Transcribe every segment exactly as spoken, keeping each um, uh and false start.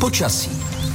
Počasí.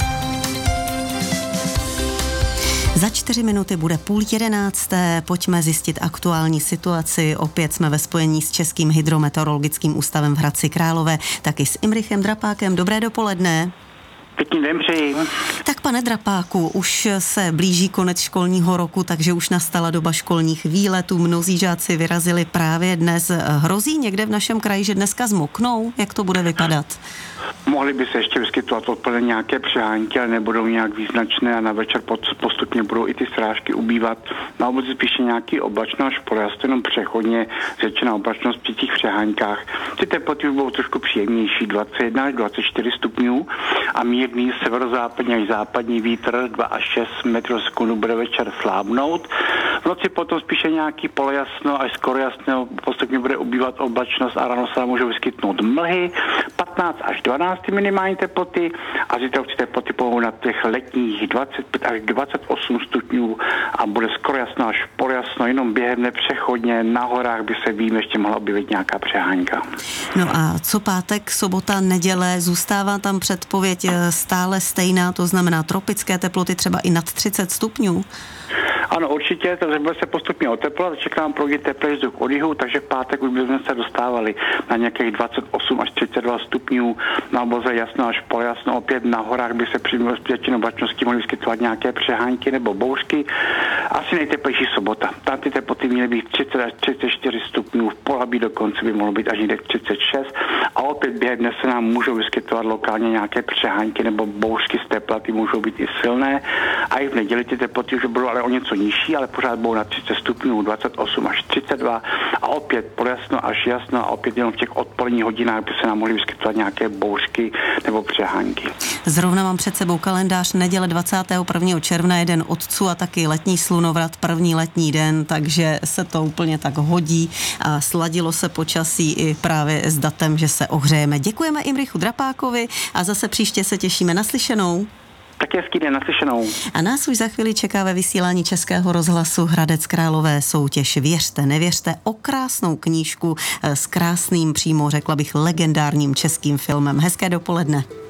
Za čtyři minuty bude půl jedenácté. Pojďme zjistit aktuální situaci. Opět jsme ve spojení s Českým hydrometeorologickým ústavem v Hradci Králové, taky s Imrichem Drapákem. Dobré dopoledne. Pěkný den přeji. Tak pane Drapáku, už se blíží konec školního roku, takže už nastala doba školních výletů. Mnozí žáci vyrazili právě dnes. Hrozí někde v našem kraji, že dneska zmoknou? Jak to bude vypadat? Mohly by se ještě vyskytovat odpoledne nějaké přehánky, ale nebudou nějak význačné a na večer postupně budou i ty srážky ubývat. Na obvodě spíše nějaký oblačno až polojasno, jenom přechodně zvětšená oblačnost při těch přeháňkách. Ty teploty budou trošku příjemnější, dvacet jedna až dvacet čtyři stupňů a mírný severozápadní až západní vítr dva až šest metrů za sekundu bude večer slábnout. V noci potom spíše nějaký polojasno až skoro jasno, postupně bude ubývat oblačnost a ráno se můžou vyskytnout mlhy, patnáct až dvanáct minimální teploty a zítra ty teploty pohou na těch letních dvacet pět až dvacet osm stupňů a bude skoro jasno až polojasno, jenom během nepřechodně na horách by se vím ještě mohla objevit nějaká přehánka. No a co pátek, sobota, neděle, zůstává tam předpověď stále stejná, to znamená tropické teploty třeba i nad třicet stupňů? Ano, určitě, to bude se postupně oteplovat, čekám proudit teplý vzduch od jihu, takže v pátek už bychom se dostávali na nějakých dvacet osm až třicet dva stupňů, na obloze jasno až polojasno, opět na horách by se při většinou oblačnosti mohly vyskytovat nějaké přehánky nebo bouřky. Asi nejteplejší sobota. Tam ty teploty měly být třicet až třicet čtyři stupňů, v Polabí dokonce by mohlo být až někde třicet šest a opět během dne se nám můžou vyskytovat lokálně nějaké přehánky nebo bouřky z tepla, ty můžou být i silné a i v neděli ty teploty už budou ale o něco nižší, ale pořád budou na třicet stupňů, dvacet osm až třicet dva a opět polojasno až jasno a opět jenom v těch odpoledních hodinách by se nám mohly vyskytovat nějaké bouřky nebo přehánky. Zrovna mám před sebou kalendář neděle dvacátého prvního června, jeden otců a taky letní slunovrat, první letní den, takže se to úplně tak hodí a sladilo se počasí i právě s datem, že se ohřejeme. Děkujeme Imrichu Drapákovi a zase příště se těšíme na slyšenou. Tak hezký den, naslyšenou. A nás už za chvíli čeká ve vysílání Českého rozhlasu Hradec Králové soutěž Věřte, nevěřte, o krásnou knížku s krásným, přímo řekla bych legendárním českým filmem. Hezké dopoledne.